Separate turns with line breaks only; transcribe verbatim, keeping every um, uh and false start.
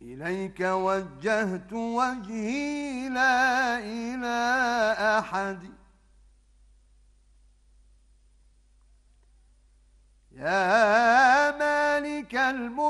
إليك وجهت وجهي لا إلى أحد يا مالك الملك